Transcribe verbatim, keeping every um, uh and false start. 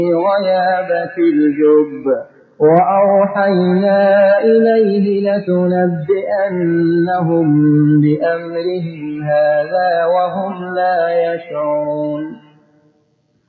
غيابة الجب وأوحينا إليه لتنبئنهم بأمرهم هذا وهم لا يشعرون